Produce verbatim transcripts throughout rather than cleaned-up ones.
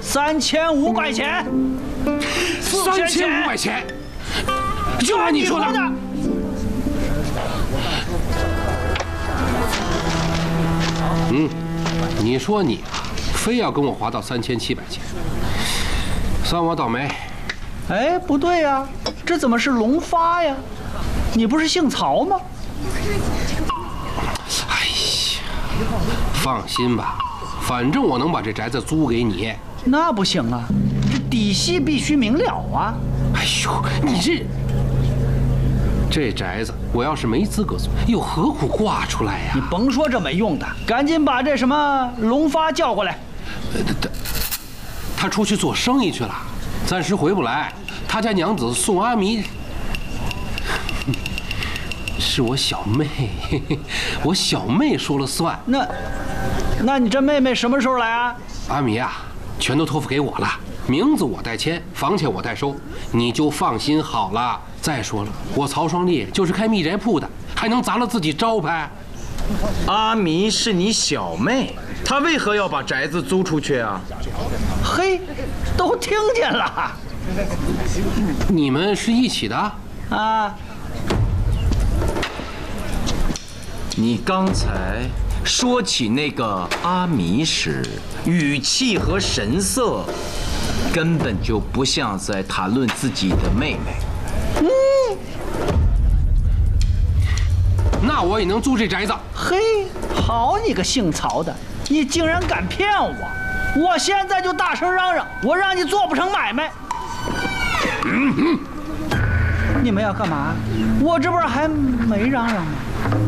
三千五百钱。 三千五百钱，就按你说的。嗯，你说你非要跟我划到三千七百钱，算我倒霉。 哎，不对呀，这怎么是龙发呀？你不是姓曹吗？ 哎呀，放心吧，反正我能把这宅子租给你。 那不行啊，这底细必须明了啊！ 哎呦，你这这宅子，我要是没资格租，又何苦挂出来呀？ 你甭说这没用的，赶紧把这什么龙发叫过来。 他他出去做生意去了，暂时回不来。他家娘子宋阿弥是我小妹，我小妹说了算。 那，那你这妹妹什么时候来啊？ 阿弥啊，全都托付给我了，名字我代签，房钱我代收，你就放心好了。再说了，我曹双烈就是开秘宅铺的，还能砸了自己招牌？ 阿弥是你小妹，她为何要把宅子租出去啊？ 嘿，都听见了。 你们是一起的啊？ 你刚才说起那个阿弥时，语气和神色根本就不像在谈论自己的妹妹。 嗯， 那我也能租这宅子。 嘿，好你个姓曹的，你竟然敢骗我！我现在就大声嚷嚷，我让你做不成买卖。嗯嗯、你们要干嘛？我这不是还没嚷嚷吗？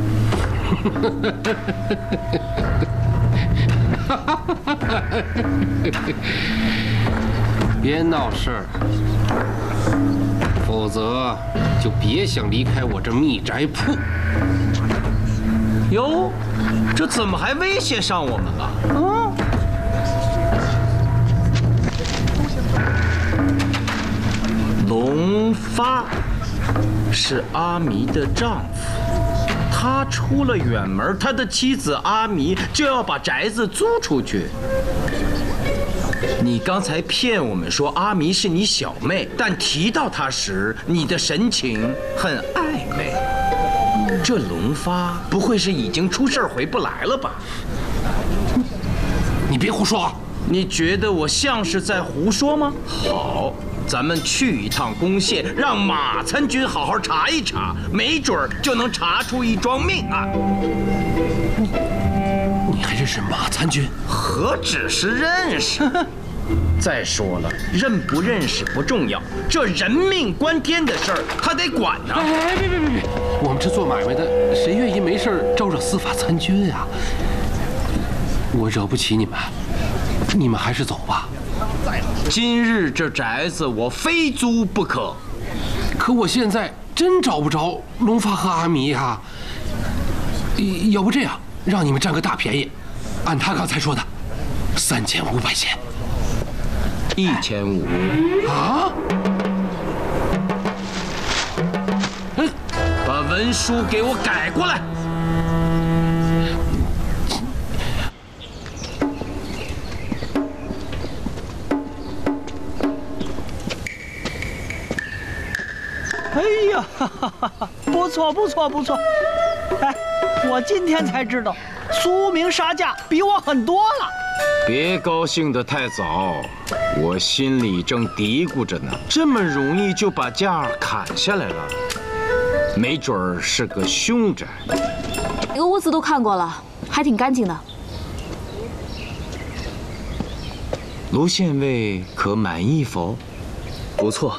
别闹事儿，否则就别想离开我这秘宅铺。 哟，这怎么还威胁上我们了？嗯。龙发是阿弥的丈夫，他出了远门，他的妻子阿弥就要把宅子租出去。你刚才骗我们说阿弥是你小妹，但提到她时，你的神情很暧昧。这龙发不会是已经出事儿回不来了吧？ 你别胡说！ 你觉得我像是在胡说吗？好，咱们去一趟宫县，让马参军好好查一查，没准儿就能查出一桩命案。 你还认识马参军？ 何止是认识？再说了，认不认识不重要，这人命关天的事儿，他得管呐！ 哎，别别别别！我们这做买卖的，谁愿意没事招惹司法参军啊？我惹不起你们，你们还是走吧。 今日这宅子我非租不可。 可我现在真找不着龙发和阿弥呀。要不这样，让你们占个大便宜，按他刚才说的，三千五百钱。 一千五啊！ 嗯，把文书给我改过来。 哎呀，哈哈哈哈，不错不错不错！哎，我今天才知道，苏明杀价比我狠多了。 别高兴得太早，我心里正嘀咕着呢。这么容易就把价砍下来了，没准儿是个凶宅。 屋子都看过了，还挺干净的。 卢县尉可满意否？ 不错。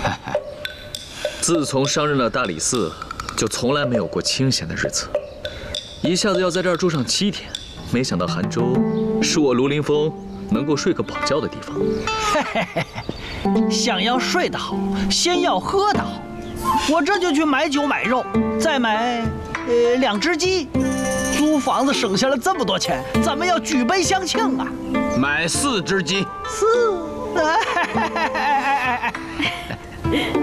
自从上任了大理寺，就从来没有过清闲的日子。一下子要在这儿住上七天，没想到杭州是我卢凌风能够睡个饱觉的地方。 嘿嘿嘿，想要睡得好，先要喝得好。我这就去买酒买肉，再买呃两只鸡。租房子省下了这么多钱，咱们要举杯相庆啊！ 买四只鸡。 四。哎哎哎哎哎哎。